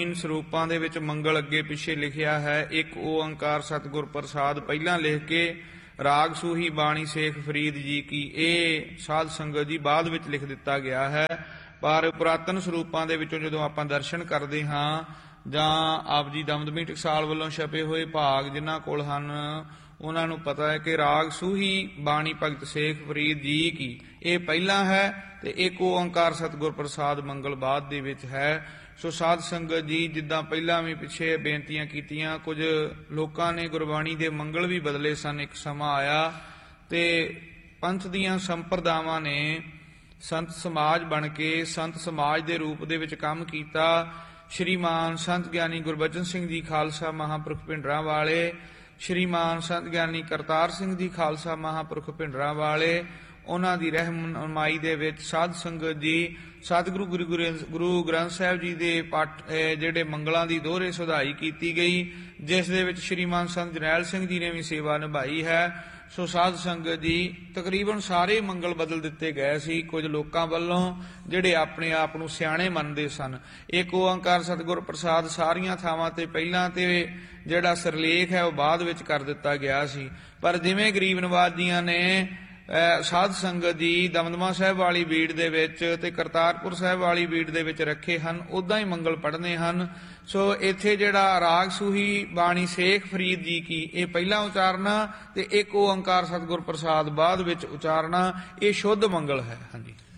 तीन ਸਰੂਪਾਂ ਦੇ ਵਿੱਚ ਮੰਗਲ ਅੱਗੇ ਪਿੱਛੇ ਲਿਖਿਆ ਹੈ। ਇੱਕ ਓੰਕਾਰ ਸਤਿਗੁਰ ਪ੍ਰਸਾਦ ਪਹਿਲਾਂ ਲਿਖ ਕੇ ਰਾਗ ਸੂਹੀ ਬਾਣੀ ਸ਼ੇਖ ਫਰੀਦ ਜੀ ਕੀ ਇਹ ਸਾਧ ਸੰਗਤ ਜੀ ਬਾਅਦ ਵਿੱਚ ਲਿਖ ਦਿੱਤਾ ਗਿਆ ਹੈ। ਪਰ ਪੁਰਾਤਨ ਸਰੂਪਾਂ ਦੇ ਵਿੱਚੋਂ ਜਦੋਂ ਆਪਾਂ ਦਰਸ਼ਨ ਕਰਦੇ ਹਾਂ ਜਾਂ ਆਪ ਜੀ ਦਮਦਮੀ ਟਕਸਾਲ ਵੱਲੋਂ ਛਪੇ ਹੋਏ ਭਾਗ ਜਿਨ੍ਹਾਂ ਕੋਲ ਹਨ ਉਹਨਾਂ ਨੂੰ ਪਤਾ ਹੈ ਕਿ ਰਾਗ ਸੂਹੀ ਬਾਣੀ ਭਗਤ ਸ਼ੇਖ ਫਰੀਦ ਜੀ ਕੀ ਇਹ ਪਹਿਲਾਂ ਹੈ ਤੇ ਇੱਕ ਓੰਕਾਰ ਸਤਿਗੁਰ ਪ੍ਰਸਾਦ ਮੰਗਲ ਬਾਅਦ ਦੇ ਵਿੱਚ ਹੈ। ਸੋ ਸਾਧ ਸੰਗਤ ਜੀ ਜਿੱਦਾਂ ਪਹਿਲਾਂ ਵੀ ਪਿੱਛੇ ਬੇਨਤੀਆਂ ਕੀਤੀਆਂ, ਕੁਝ ਲੋਕਾਂ ਨੇ ਗੁਰਬਾਣੀ ਦੇ ਮੰਗਲ ਵੀ ਬਦਲੇ ਸਨ। ਇੱਕ ਸਮਾਂ ਆਇਆ ਤੇ ਪੰਥ ਦੀਆਂ ਸੰਪਰਦਾਵਾਂ ਨੇ ਸੰਤ ਸਮਾਜ ਬਣ ਕੇ ਸੰਤ ਸਮਾਜ ਦੇ ਰੂਪ ਦੇ ਵਿੱਚ ਕੰਮ ਕੀਤਾ। ਸ਼੍ਰੀਮਾਨ ਸੰਤ ਗਿਆਨੀ ਗੁਰਬਚਨ ਸਿੰਘ ਜੀ ਖਾਲਸਾ ਮਹਾਂਪੁਰਖ ਭਿੰਡਰਾਂ ਵਾਲੇ, ਸ਼੍ਰੀਮਾਨ ਸੰਤ ਗਿਆਨੀ ਕਰਤਾਰ ਸਿੰਘ ਜੀ ਖਾਲਸਾ ਮਹਾਂਪੁਰਖ ਭਿੰਡਰਾਂ ਵਾਲੇ, ਉਹਨਾਂ ਦੀ ਰਹਿਨੁਮਾਈ ਦੇ ਵਿੱਚ ਸਾਧ ਸੰਗਤ ਜੀ ਸਤਿਗੁਰੂ ਗੁਰੂ ਗ੍ਰੰਥ ਸਾਹਿਬ ਜੀ ਦੇ ਪਾਠ ਜਿਹੜੇ ਮੰਗਲਾਂ ਦੀ ਦੋਹਰੇ ਸੁਧਾਈ ਕੀਤੀ ਗਈ, ਜਿਸ ਦੇ ਵਿੱਚ ਸ਼੍ਰੀਮਾਨ ਸੰਤ ਜਰਨੈਲ ਸਿੰਘ ਜੀ ਨੇ ਵੀ ਸੇਵਾ ਨਿਭਾਈ ਹੈ। ਸੋ ਸਾਧ ਸੰਗਤ ਜੀ ਤਕਰੀਬਨ ਸਾਰੇ ਮੰਗਲ ਬਦਲ ਦਿੱਤੇ ਗਏ ਸੀ ਕੁਝ ਲੋਕਾਂ ਵੱਲੋਂ ਜਿਹੜੇ ਆਪਣੇ ਆਪ ਨੂੰ ਸਿਆਣੇ ਮੰਨਦੇ ਸਨ। ਇੱਕ ਓੰਕਾਰ ਸਤਿਗੁਰ ਪ੍ਰਸਾਦ ਸਾਰੀਆਂ ਥਾਵਾਂ ਤੇ ਪਹਿਲਾਂ ਤੇ ਜਿਹੜਾ ਸਿਰਲੇਖ ਹੈ ਉਹ ਬਾਅਦ ਵਿੱਚ ਕਰ ਦਿੱਤਾ ਗਿਆ ਸੀ। ਪਰ ਜਿਵੇਂ ਗਰੀਬ ਨਵਾਜ ਜੀਆਂ ਨੇ ਸਾਧ ਸੰਗਤ ਜੀ ਦਮਦਮਾ ਸਾਹਿਬ ਵਾਲੀ ਬੀੜ ਦੇ ਵਿੱਚ ਤੇ ਕਰਤਾਰਪੁਰ ਸਾਹਿਬ ਵਾਲੀ ਬੀੜ ਦੇ ਵਿੱਚ ਰੱਖੇ ਹਨ, ਉੱਦਾਂ ਹੀ ਮੰਗਲ ਪੜ੍ਹਨੇ ਹਨ। ਸੋ ਇੱਥੇ ਜਿਹੜਾ ਰਾਗ ਸੂਹੀ ਬਾਣੀ ਸ਼ੇਖ ਫਰੀਦ ਜੀ ਕੀ ਇਹ ਪਹਿਲਾਂ ਉਚਾਰਨਾ ਤੇ ਇੱਕ ਓੰਕਾਰ ਸਤਿਗੁਰ ਪ੍ਰਸਾਦ ਬਾਅਦ ਵਿੱਚ ਉਚਾਰਨਾ, ਇਹ ਸ਼ੁੱਧ ਮੰਗਲ ਹੈ। ਹਾਂਜੀ।